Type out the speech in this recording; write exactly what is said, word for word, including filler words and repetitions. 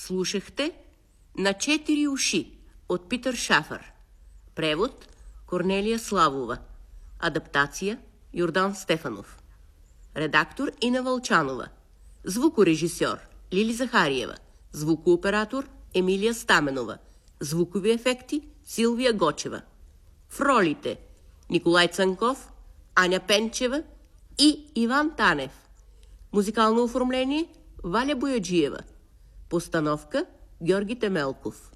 Слушахте "На четири уши" от Питър Шафър. Превод Корнелия Славова. Адаптация Йордан Стефанов. Редактор Ина Вълчанова. Звукорежисьор Лили Захариева. Звукооператор Емилия Стаменова. Звукови ефекти Силвия Гочева. В ролите Николай Цанков, Аня Пенчева и Иван Танев. Музикално оформление Валя Бояджиева. Постановка Георги Темелков.